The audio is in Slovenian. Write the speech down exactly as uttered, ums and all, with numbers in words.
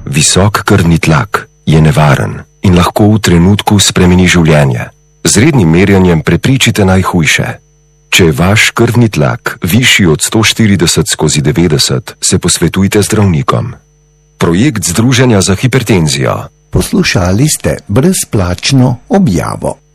Visok krvni tlak je nevaren in lahko v trenutku spremeni življenje. Z rednim merjanjem preprečite najhujše. Če je vaš krvni tlak višji od sto štirideset skozi devetdeset, se posvetujte z zdravnikom. Projekt Združenja za hipertenzijo. Poslušali ste brezplačno objavo.